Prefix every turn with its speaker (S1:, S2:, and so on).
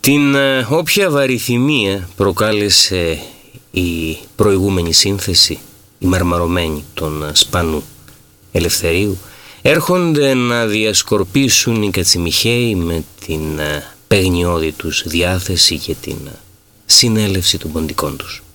S1: Την όποια βαριθυμία προκάλεσε η προηγούμενη σύνθεση, η μαρμαρωμένη των Σπανού Ελευθερίου, έρχονται να διασκορπίσουν οι Κατσιμιχαίοι με την παιγνιώδη τους διάθεση και την συνέλευση των ποντικών τους.